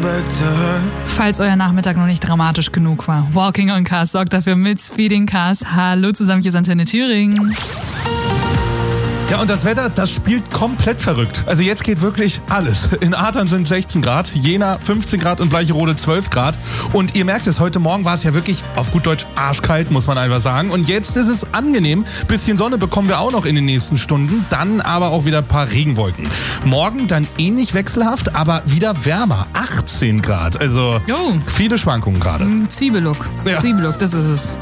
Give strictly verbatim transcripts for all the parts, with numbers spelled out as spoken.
Falls euer Nachmittag noch nicht dramatisch genug war, Walking on Cars sorgt dafür mit Speeding Cars. Hallo zusammen, hier ist Antenne Thüringen. Ja, und das Wetter, das spielt komplett verrückt. Also jetzt geht wirklich alles. In Adern sind sechzehn Grad, Jena fünfzehn Grad und Bleicherode zwölf Grad. Und ihr merkt es, heute Morgen war es ja wirklich auf gut Deutsch arschkalt, muss man einfach sagen. Und jetzt ist es angenehm. Bisschen Sonne bekommen wir auch noch in den nächsten Stunden. Dann aber auch wieder ein paar Regenwolken. Morgen dann ähnlich wechselhaft, aber wieder wärmer. achtzehn Grad. Also Jo. viele Schwankungen gerade. Zwiebellook. Ja. Zwiebellook, das ist es.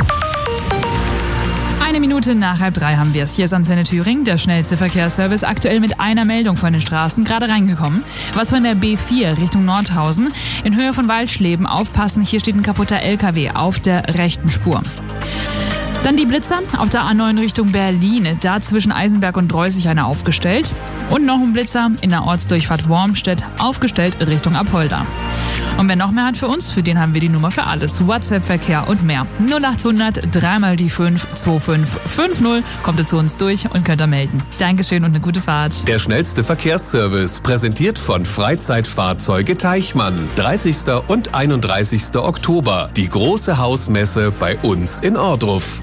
Eine Minute nach halb drei haben wir es. Hier ist Antenne Thüringen, der schnellste Verkehrsservice, aktuell mit einer Meldung von den Straßen, gerade reingekommen. Was von der B vier Richtung Nordhausen, in Höhe von Waldschleben, aufpassen, hier steht ein kaputter L K W auf der rechten Spur. Dann die Blitzer auf der A neun Richtung Berlin, da zwischen Eisenberg und Dreußig einer aufgestellt. Und noch ein Blitzer in der Ortsdurchfahrt Wormstedt, aufgestellt Richtung Apolda. Und wer noch mehr hat für uns, für den haben wir die Nummer für alles. WhatsApp-Verkehr und mehr. null achthundert, dreimal die fünf, zwei fünf fünf null. Kommt ihr zu uns durch und könnt ihr melden. Dankeschön und eine gute Fahrt. Der schnellste Verkehrsservice, präsentiert von Freizeitfahrzeuge Teichmann. dreißigsten und einunddreißigsten Oktober. Die große Hausmesse bei uns in Ohrdruf.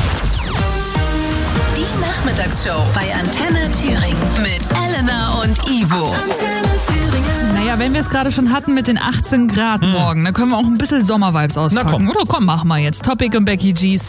Die Nachmittagsshow bei Antenne Thüringen mit Elena und Ivo. Antenne Thüringen. Naja, wenn wir es gerade schon hatten mit den achtzehn Grad morgen, dann können wir auch ein bisschen Sommervibes auspacken. Na komm. Oder komm, machen wir jetzt. Topic und Becky G.